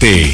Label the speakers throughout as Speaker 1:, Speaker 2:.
Speaker 1: Párate.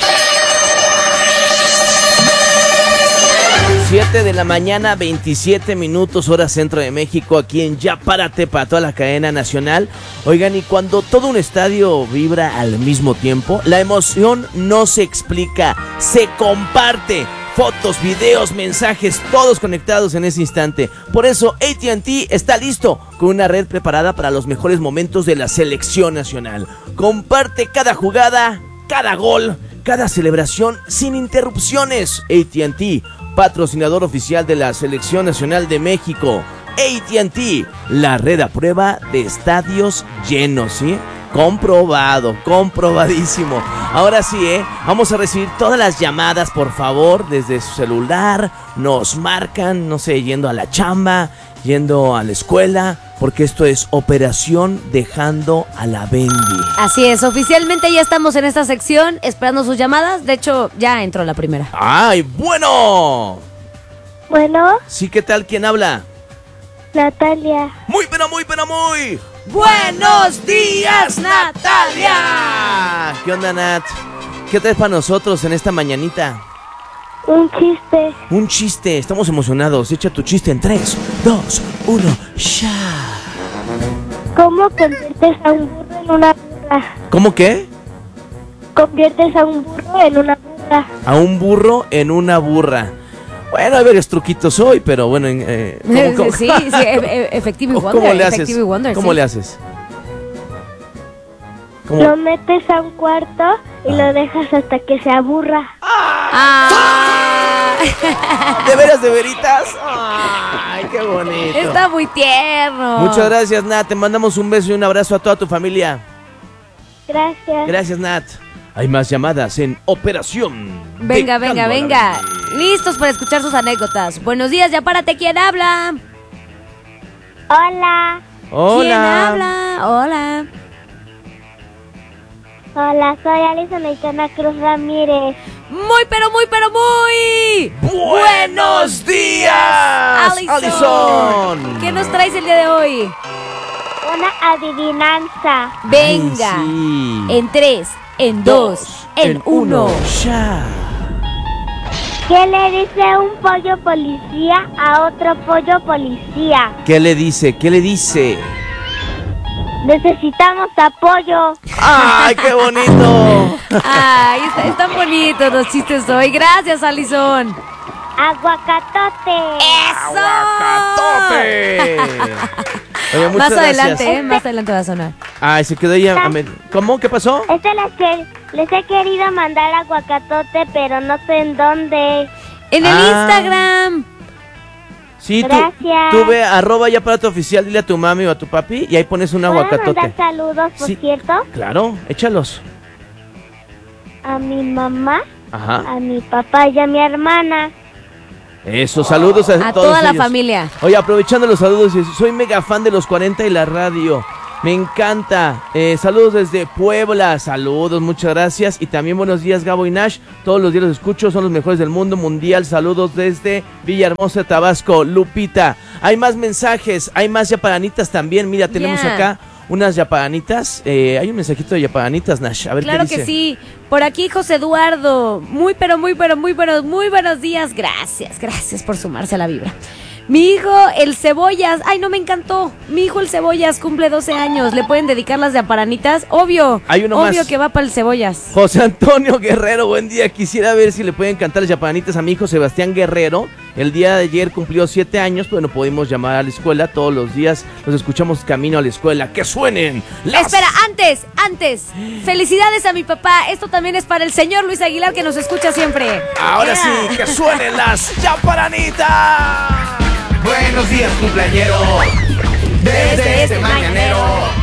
Speaker 2: 7 de la mañana, 27 minutos, hora centro de México, aquí en Ya Párate para toda la cadena nacional. Oigan, y cuando todo un estadio vibra al mismo tiempo, la emoción no se explica, se comparte. Fotos, videos, mensajes, todos conectados en ese instante. Por eso AT&T está listo con una red preparada para los mejores momentos de la selección nacional. Comparte cada jugada, cada gol, cada celebración sin interrupciones. AT&T, patrocinador oficial de la Selección Nacional de México. AT&T, la red a prueba de estadios llenos, ¿sí? Comprobado, comprobadísimo. Ahora sí, vamos a recibir todas las llamadas, por favor, desde su celular. Nos marcan, no sé, yendo a la chamba, yendo a la escuela, porque esto es Operación Dejando a la Bendy.
Speaker 3: Así es, oficialmente ya estamos en esta sección, esperando sus llamadas. De hecho, ya entró la primera.
Speaker 2: ¡Ay, bueno!
Speaker 4: Bueno,
Speaker 2: Sí, ¿qué tal? ¿Quién habla?
Speaker 4: Natalia.
Speaker 2: Muy, pero muy, pero muy... ¡Buenos días, Natalia! ¿Qué onda, Nat? ¿Qué traes para nosotros en esta mañanita?
Speaker 4: Un chiste.
Speaker 2: Un chiste, estamos emocionados. Echa tu chiste en 3, 2, 1, ¡ya!
Speaker 4: ¿Cómo conviertes a un burro en una burra?
Speaker 2: ¿Cómo qué?
Speaker 4: Conviertes a un burro en una burra.
Speaker 2: A un burro en una burra. Bueno, hay varios truquitos hoy, pero bueno... ¿cómo?
Speaker 3: Sí, efectivo y wonder.
Speaker 2: ¿Cómo le haces?
Speaker 3: Efectivo y wonder,
Speaker 2: ¿Cómo
Speaker 3: sí.
Speaker 2: le haces? ¿Cómo?
Speaker 4: Lo metes a un cuarto y lo dejas hasta que se aburra.
Speaker 3: Ah.
Speaker 2: ¿De veras, de veritas? ¡Ay, qué bonito!
Speaker 3: Está muy tierno.
Speaker 2: Muchas gracias, Nat. Te mandamos un beso y un abrazo a toda tu familia.
Speaker 4: Gracias.
Speaker 2: Gracias, Nat. Hay más llamadas en Operación.
Speaker 3: Venga, venga,
Speaker 2: Dejando a la
Speaker 3: venga.
Speaker 2: Bendy.
Speaker 3: Listos para escuchar sus anécdotas. Buenos días, ya párate. ¿Quién habla?
Speaker 4: Hola.
Speaker 2: Hola.
Speaker 3: ¿Quién habla? Hola.
Speaker 4: Hola, soy Alison Aitana Cruz Ramírez.
Speaker 3: Muy, pero muy, pero muy.
Speaker 2: ¡Buenos días, Alison!
Speaker 3: ¿Qué nos traes el día de hoy?
Speaker 4: Una adivinanza.
Speaker 3: Venga.
Speaker 2: Ay, sí.
Speaker 3: En 3, en 2, en 1.
Speaker 2: ¡Ya!
Speaker 4: ¿Qué le dice un pollo policía a otro pollo policía?
Speaker 2: ¿Qué le dice? ¿Qué le dice?
Speaker 4: Necesitamos apoyo.
Speaker 2: ¡Ay, qué bonito!
Speaker 3: Ay, están bonitos los chistes hoy. Gracias, Alison.
Speaker 4: Aguacatote.
Speaker 3: ¡Eso!
Speaker 2: ¡Aguacatote! Oye, muchas
Speaker 3: Más
Speaker 2: gracias.
Speaker 3: adelante, más adelante va a sonar.
Speaker 2: Ay, se quedó ella. ¿Cómo? ¿Qué pasó?
Speaker 4: Les he querido mandar aguacatote, pero no sé en dónde.
Speaker 3: En el Instagram.
Speaker 2: Sí,
Speaker 4: Gracias.
Speaker 2: tú ve @ya para tu oficial, dile a tu mami o a tu papi y ahí pones un
Speaker 4: ¿Puedo
Speaker 2: aguacatote.
Speaker 4: mandar saludos, por
Speaker 2: Sí.
Speaker 4: cierto?
Speaker 2: Claro, échalos.
Speaker 4: A mi mamá,
Speaker 2: Ajá.
Speaker 4: a mi papá y a mi hermana.
Speaker 2: Eso, saludos a
Speaker 3: A
Speaker 2: todos
Speaker 3: toda la
Speaker 2: ellos.
Speaker 3: familia.
Speaker 2: Oye, aprovechando los saludos, soy mega fan de los 40 y la radio. Me encanta. Saludos desde Puebla. Saludos, muchas gracias. Y también buenos días, Gabo y Nash. Todos los días los escucho, son los mejores del mundo mundial. Saludos desde Villahermosa, Tabasco. Lupita. Hay más mensajes, hay más yapaganitas también. Mira, tenemos acá unas yapaganitas. Hay un mensajito de yapaganitas, Nash. A ver
Speaker 3: Claro
Speaker 2: qué dice.
Speaker 3: que sí. Por aquí, José Eduardo. Muy buenos días. Gracias por sumarse a la vibra. Mi hijo, el Cebollas. Ay, no, me encantó. Mi hijo, el Cebollas, cumple 12 años. ¿Le pueden dedicar las yapaganitas? Obvio.
Speaker 2: Hay uno
Speaker 3: Obvio
Speaker 2: más.
Speaker 3: que va para el Cebollas.
Speaker 2: José Antonio Guerrero, buen día. Quisiera ver si le pueden cantar las yapaganitas a mi hijo Sebastián Guerrero. El día de ayer cumplió 7 años, pero no pudimos llamar a la escuela. Todos los días los escuchamos camino a la escuela. ¡Que suenen!
Speaker 3: Espera, antes. Felicidades a mi papá. Esto también es para el señor Luis Aguilar, que nos escucha siempre.
Speaker 2: Ahora sí, que suenen las yapaganitas.
Speaker 5: Buenos días, cumpleañero. Desde este mañanero.